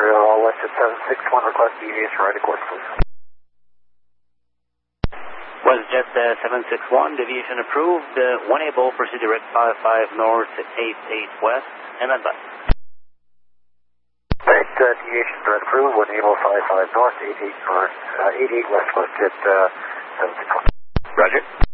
all west at 761, request deviation right of course, please. WestJet 761, deviation approved. 1 able, proceed direct 55 north, 88 west, and advance. Right, deviation direct approved, 1 able, 55 north, 88 north, 88 west, WestJet 761. Roger.